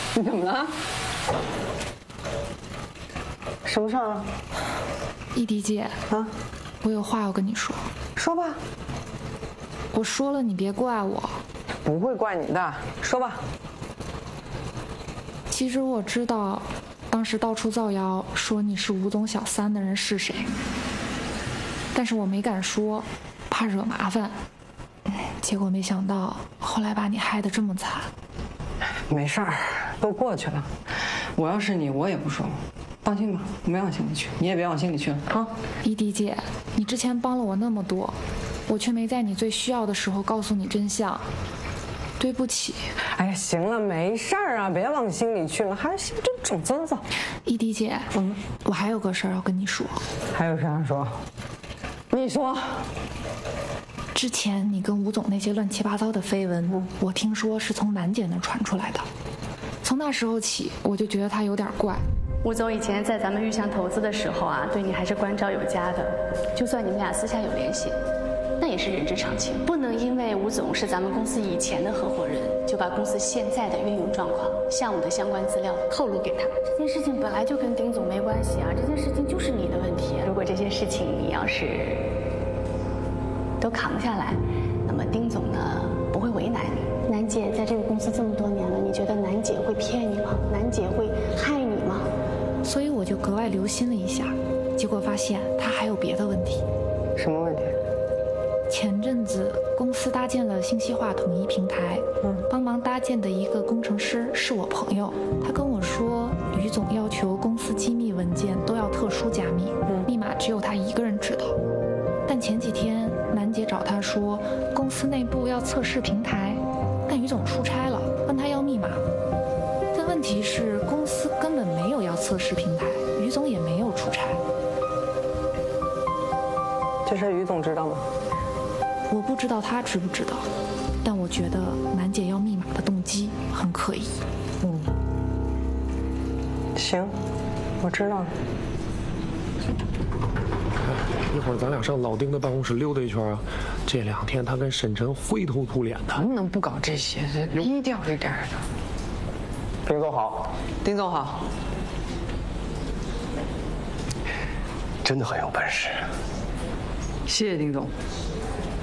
你怎么了？什么事儿啊？ 一迪姐啊， 我有话要跟你说。 说吧。 我说了，你别怪我。 不会怪你的，说吧。 其实我知道，当时到处造谣说你是吴总小三的人是谁，但是我没敢说，怕惹麻烦。结果没想到后来把你害得这么惨。 没事儿，都过去了。我要是你，我也不说。放心吧，我没往心里去，你也别往心里去了啊。 一迪姐，你之前帮了我那么多，我却没在你最需要的时候告诉你真相，对不起。 哎呀，行了，没事儿啊，别往心里去了，还是真走。 一迪姐，我还有个事儿要跟你说。 还有啥要说？你说。 之前你跟吴总那些乱七八糟的绯闻，我听说是从楠姐那传出来的。从那时候起，我就觉得他有点怪。 吴总以前在咱们玉祥投资的时候啊，对你还是关照有加的。就算你们俩私下有联系，那也是人之常情。不能因为吴总是咱们公司以前的合伙人，就把公司现在的运营状况、项目的相关资料透露给他。这件事情本来就跟丁总没关系啊，这件事情就是你的问题。如果这些事情你要是都扛下来，那么丁总呢不会为难你。 楠姐在这个公司这么多年了，你觉得楠姐会骗你吗？楠姐会害你吗？ 所以我就格外留心了一下，结果发现她还有别的问题。 什么问题？ 前阵子公司搭建了信息化统一平台，帮忙搭建的一个工程师是我朋友，他跟我说于总要求公司机密文件都要特殊加密，密码只有他一个人知道。但前几天楠姐找他说公司内部要测试平台，但于总出差了，问他要密码。但问题是公司根本没有要测试平台，于总也没有出差。 这事于总知道吗？ 我不知道他知不知道，但我觉得楠姐要密码的动机很可疑。 行，我知道了。 一会儿咱俩上老丁的办公室溜达一圈啊！这2天他跟沈晨灰头土脸的。 能不能不搞这些，低调一点的？ 丁总好。 丁总好。 真的很有本事。 谢谢丁总。